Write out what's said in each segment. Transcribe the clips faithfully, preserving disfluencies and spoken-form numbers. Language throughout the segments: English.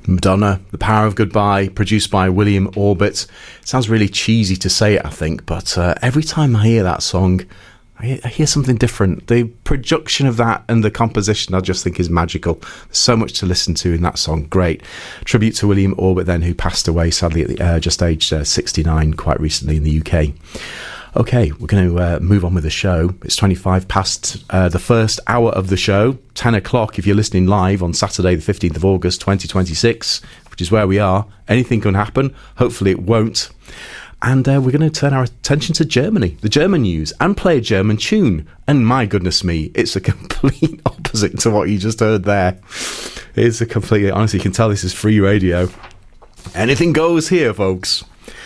Madonna, The Power of Goodbye, produced by William Orbit. It sounds really cheesy to say it, I think, but uh, every time I hear that song, I, I hear something different. The production of that and the composition, I just think, is magical. There's so much to listen to in that song. Great. Tribute to William Orbit, then, who passed away, sadly, at the, uh, just aged uh, sixty-nine quite recently in the U K. Okay, we're going to uh, move on with the show. It's twenty-five past uh, the first hour of the show, ten o'clock if you're listening live on Saturday the fifteenth of August twenty twenty-six, which is where we are. Anything can happen. Hopefully it won't. And uh, we're going to turn our attention to Germany, the German news, and play a German tune. And my goodness me, it's a complete opposite to what you just heard there. It's a completely, honestly, you can tell this is free radio. Anything goes here, folks.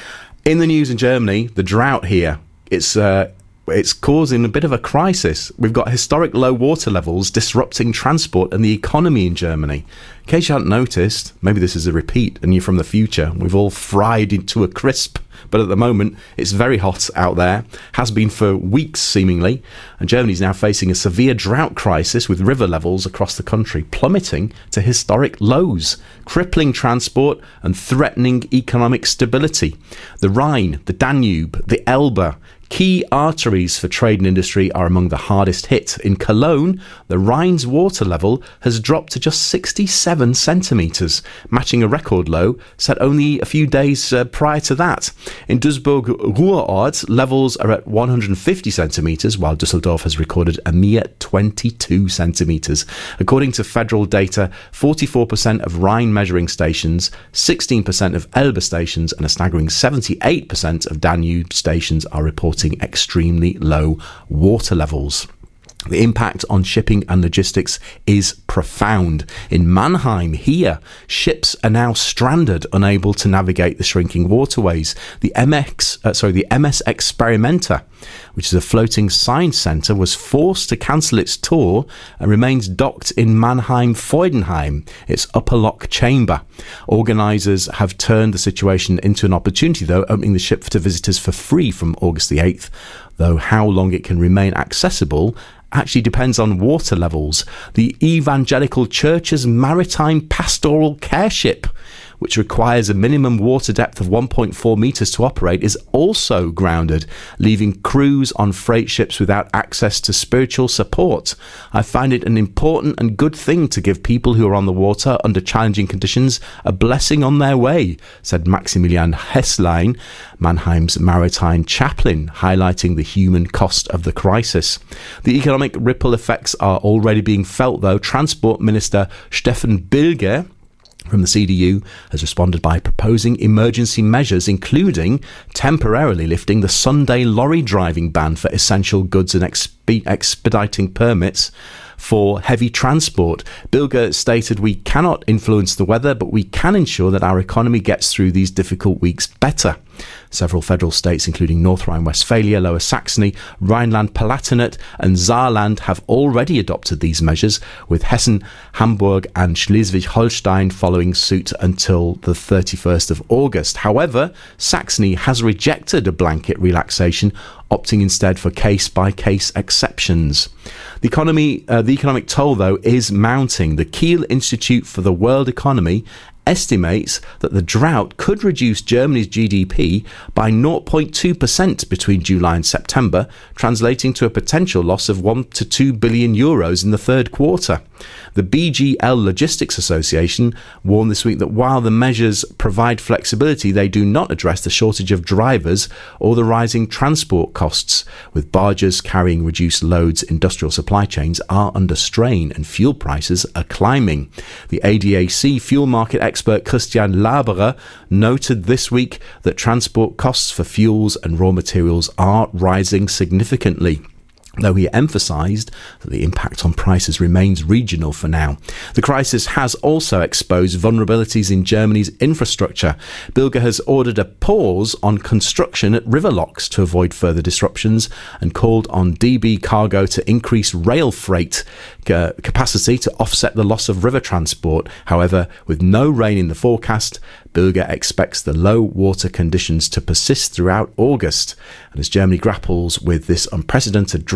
In the news in Germany, the drought here. It's uh, it's causing a bit of a crisis. We've got historic low water levels disrupting transport and the economy in Germany. In case you hadn't noticed, maybe this is a repeat and you're from the future. We've all fried into a crisp, but at the moment it's very hot out there. Has been for weeks seemingly, and Germany's now facing a severe drought crisis with river levels across the country plummeting to historic lows, crippling transport and threatening economic stability. The Rhine, the Danube, the Elbe, key arteries for trade and industry, are among the hardest hit. In Cologne, the Rhine's water level has dropped to just sixty-seven centimetres, matching a record low set only a few days uh, prior to that. In Duisburg-Ruhrort, levels are at one hundred fifty centimetres, while Düsseldorf has recorded a mere twenty-two centimetres. According to federal data, forty-four percent of Rhine measuring stations, sixteen percent of Elbe stations, and a staggering seventy-eight percent of Danube stations are reporting extremely low water levels. The impact on shipping and logistics is profound. In Mannheim, here, ships are now stranded, unable to navigate the shrinking waterways. The M X, uh, sorry, the M S Experimenter, which is a floating science centre, was forced to cancel its tour and remains docked in Mannheim-Freudenheim, its upper lock chamber. Organisers have turned the situation into an opportunity, though, opening the ship to visitors for free from August the eighth, though how long it can remain accessible actually depends on water levels. The Evangelical Church's maritime pastoral care ship, which requires a minimum water depth of one point four metres to operate, is also grounded, leaving crews on freight ships without access to spiritual support. I find it an important and good thing to give people who are on the water under challenging conditions a blessing on their way, said Maximilian Hesslein, Mannheim's maritime chaplain, highlighting the human cost of the crisis. The economic ripple effects are already being felt, though. Transport Minister Stefan Bilger from the C D U has responded by proposing emergency measures, including temporarily lifting the Sunday lorry driving ban for essential goods and exp- expediting permits for heavy transport. Bilger stated, "We cannot influence the weather, but we can ensure that our economy gets through these difficult weeks better." Several federal states, including North Rhine-Westphalia, Lower Saxony, Rhineland-Palatinate and Saarland, have already adopted these measures, with Hessen, Hamburg and Schleswig-Holstein following suit until the thirty-first of August. However, Saxony has rejected a blanket relaxation, opting instead for case-by-case exceptions. The economy, uh, the economic toll, though, is mounting. The Kiel Institute for the World Economy estimates that the drought could reduce Germany's G D P by zero point two percent between July and September, translating to a potential loss of one to two billion euros in the third quarter. The B G L Logistics Association warned this week that while the measures provide flexibility, they do not address the shortage of drivers or the rising transport costs. With barges carrying reduced loads, industrial supply chains are under strain and fuel prices are climbing. The A D A C fuel market expert Christian Laberer noted this week that transport costs for fuels and raw materials are rising significantly, though he emphasised that the impact on prices remains regional for now. The crisis has also exposed vulnerabilities in Germany's infrastructure. Bilger has ordered a pause on construction at river locks to avoid further disruptions and called on D B Cargo to increase rail freight uh, capacity to offset the loss of river transport. However, with no rain in the forecast, Bilger expects the low water conditions to persist throughout August. And as Germany grapples with this unprecedented drought,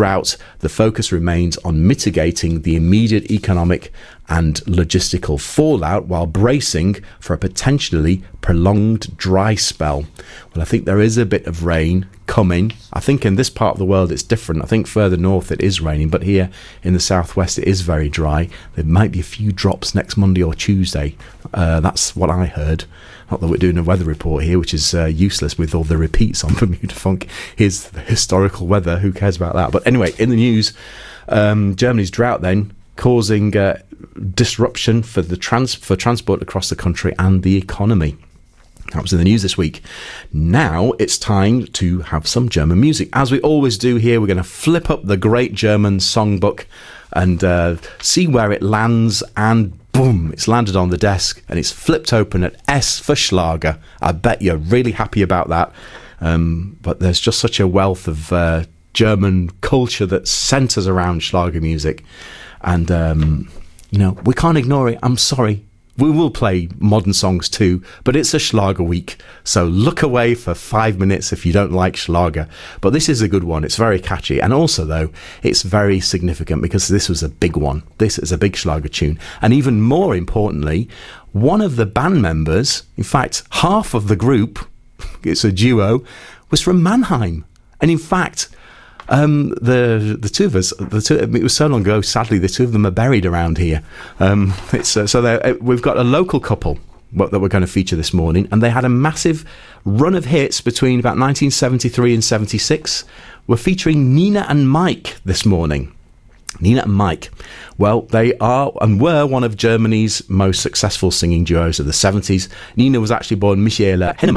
drought, the focus remains on mitigating the immediate economic and logistical fallout while bracing for a potentially prolonged dry spell. Well, I think there is a bit of rain coming. I think in this part of the world it's different. I think further north it is raining, but here in the southwest it is very dry. There might be a few drops next Monday or Tuesday. Uh, that's what I heard. Not that we're doing a weather report here, which is uh, useless with all the repeats on Bermuda Funk. Here's the historical weather. Who cares about that? But anyway, in the news, um, Germany's drought then causing uh, disruption for the trans- for transport across the country and the economy. That was in the news this week. Now it's time to have some German music. As we always do here, we're going to flip up the Great German Songbook and uh, see where it lands, and boom, it's landed on the desk and it's flipped open at S for Schlager. I bet you're really happy about that. Um, but there's just such a wealth of uh, German culture that centres around Schlager music. And, um, you know, we can't ignore it. I'm sorry. We will play modern songs too, but it's a Schlager week, so look away for five minutes if you don't like Schlager. But this is a good one. It's very catchy, and also, though, it's very significant because this was a big one. This is a big Schlager tune. And even more importantly, one of the band members, in fact, half of the group, it's a duo, was from Mannheim. And in fact, Um, the the two of us, the two, it was so long ago, sadly, the two of them are buried around here. Um, it's uh, so uh, we've got a local couple that we're going to feature this morning, and they had a massive run of hits between about nineteen seventy-three and seventy-six. We're featuring Nina and Mike this morning. Nina and Mike. Well, they are and were one of Germany's most successful singing duos of the seventies. Nina was actually born Michaela Hennemann.